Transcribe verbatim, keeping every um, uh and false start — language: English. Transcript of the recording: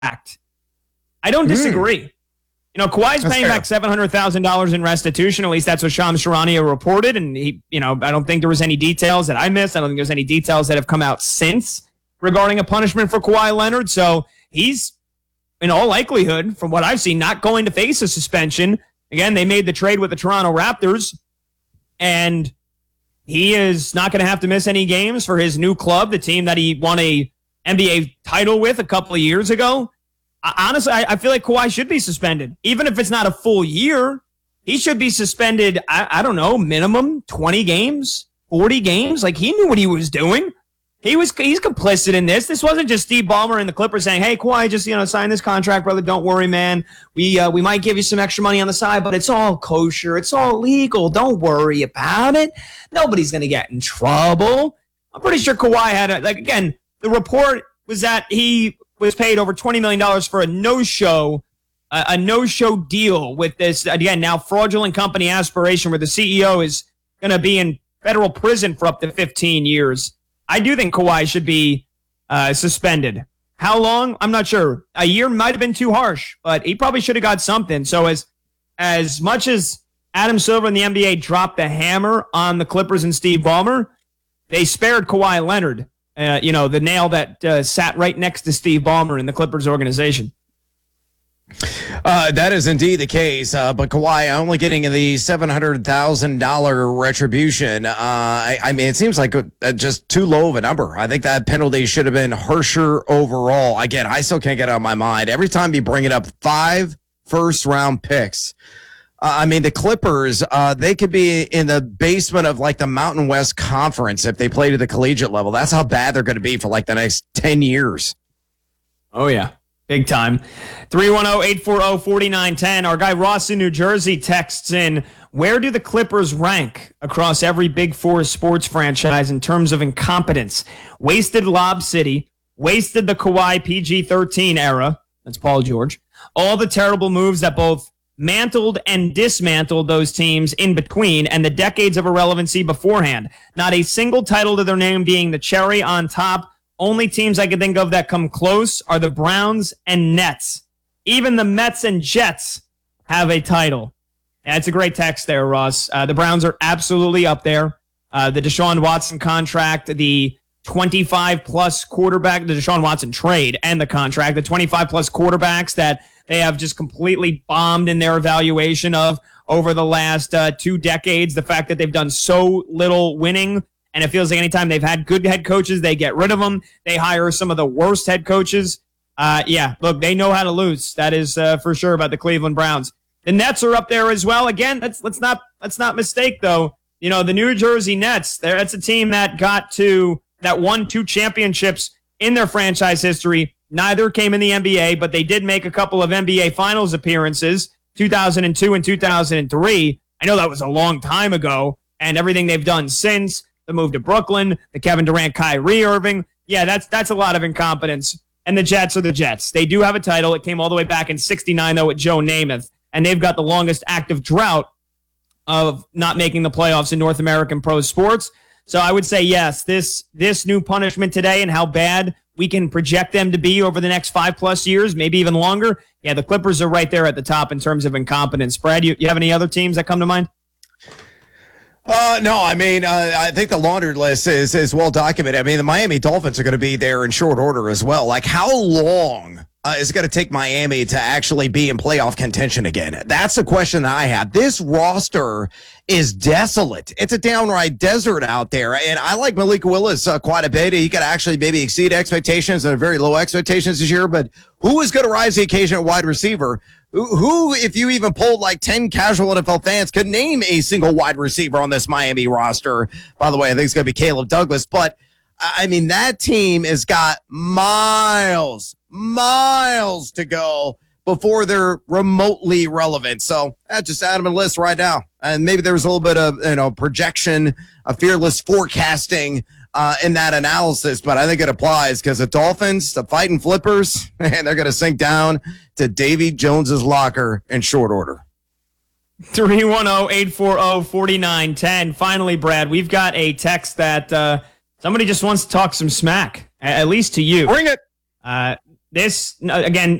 act. I don't disagree. Mm. You know, Kawhi's that's paying fair. back seven hundred thousand dollars in restitution. At least that's what Shams Charania reported. And he, you know, I don't think there was any details that I missed. I don't think there's any details that have come out since regarding a punishment for Kawhi Leonard. So he's, in all likelihood, from what I've seen, not going to face a suspension. Again, they made the trade with the Toronto Raptors, and he is not going to have to miss any games for his new club, the team that he won a N B A title with a couple of years ago. Honestly, I, I feel like Kawhi should be suspended. Even if it's not a full year, he should be suspended, I, I don't know, minimum twenty games, forty games. Like, he knew what he was doing. He was He's complicit in this. This wasn't just Steve Ballmer and the Clippers saying, hey, Kawhi, just, you know, sign this contract, brother. Don't worry, man. We uh, we might give you some extra money on the side, but it's all kosher. It's all legal. Don't worry about it. Nobody's going to get in trouble. I'm pretty sure Kawhi had, a, like, again, the report was that he was paid over twenty million dollars for a no-show, uh, a no-show deal with this, again, now fraudulent company Aspiration, where the C E O is going to be in federal prison for up to fifteen years. I do think Kawhi should be uh, suspended. How long? I'm not sure. A year might have been too harsh, but he probably should have got something. So as as much as Adam Silver and the N B A dropped the hammer on the Clippers and Steve Ballmer, they spared Kawhi Leonard. Uh, you know, the nail that uh, sat right next to Steve Ballmer in the Clippers organization. Uh, that is indeed the case, uh, but Kawhi only getting the seven hundred thousand dollars retribution. Uh, I, I mean, it seems like a, a just too low of a number. I think that penalty should have been harsher overall. Again, I still can't get it out of my mind. Every time you bring it up, five first-round picks. Uh, I mean, the Clippers, uh, they could be in the basement of, like, the Mountain West Conference if they played at the collegiate level. That's how bad they're going to be for, like, the next ten years. Oh, yeah. Big time. three one zero, eight four zero, four nine one zero. Our guy Ross in New Jersey texts in, where do the Clippers rank across every Big Four sports franchise in terms of incompetence? Wasted Lob City, wasted the Kawhi P G thirteen era. That's Paul George. All the terrible moves that both mantled and dismantled those teams in between, and the decades of irrelevancy beforehand. Not a single title to their name being the cherry on top. Only teams I can think of that come close are the Browns and Nets. Even the Mets and Jets have a title. That's a great text there, Ross. Uh, the Browns are absolutely up there. Uh, the Deshaun Watson contract, the twenty-five plus quarterback, the Deshaun Watson trade and the contract, the twenty-five plus quarterbacks that they have just completely bombed in their evaluation of over the last uh, two decades. The fact that they've done so little winning, and it feels like anytime they've had good head coaches, they get rid of them. They hire some of the worst head coaches. Uh, yeah, look, they know how to lose. That is uh, for sure about the Cleveland Browns. The Nets are up there as well. Again, let's let's not let's not mistake though. You know, the New Jersey Nets. That's a team that got to that won two championships in their franchise history. Neither came in the N B A, but they did make a couple of N B A Finals appearances, two thousand two and two thousand three. I know that was a long time ago, and everything they've done since, the move to Brooklyn, the Kevin Durant, Kyrie Irving. Yeah, that's that's a lot of incompetence. And the Jets are the Jets. They do have a title. It came all the way back in sixty-nine, though, with Joe Namath, and they've got the longest active drought of not making the playoffs in North American pro sports. So I would say, yes, this this new punishment today and how bad we can project them to be over the next five plus years, maybe even longer. Yeah, the Clippers are right there at the top in terms of incompetence. Brad, you, you have any other teams that come to mind? Uh, no, I mean, uh, I think the laundry list is, is well documented. I mean, the Miami Dolphins are going to be there in short order as well. Like, how long uh, is it going to take Miami to actually be in playoff contention again? That's the question that I have. This roster is desolate. It's a downright desert out there. And I like Malik Willis uh, quite a bit. He could actually maybe exceed expectations and very low expectations this year. But who is going to rise to the occasion at wide receiver? Who, if you even polled like ten casual N F L fans, could name a single wide receiver on this Miami roster? By the way, I think it's going to be Caleb Douglas. But, I mean, that team has got miles, miles to go before they're remotely relevant. So that's just add them in the list right now. And maybe there was a little bit of, you know, projection, a fearless forecasting uh, in that analysis, but I think it applies because the Dolphins, the fighting flippers, man, they're going to sink down to Davy Jones's locker in short order. three one zero, eight four zero, four nine one zero. Finally, Brad, we've got a text that uh, somebody just wants to talk some smack, at least to you. Bring it. Uh, this, again,